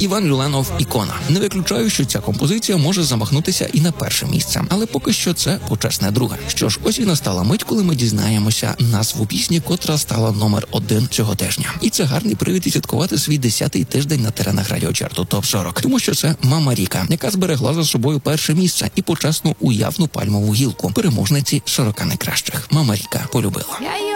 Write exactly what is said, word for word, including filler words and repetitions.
Іван Люленов «Ікона». Не виключаю, що ця композиція може замахнутися і на перше місце, але поки що це почесне друге. Що ж, ось і настала мить, коли ми дізнаємося назву пісні, котра стала номер один цього тижня. І це гарний привід відсвяткувати свій десятий тиждень на теренах радіочарту топ сорок, тому що це Мама Ріка, яка зберегла за собою перше місце і почесну уявну пальмову гілку переможниці сорока найкращих. Мама Ріка полюбила.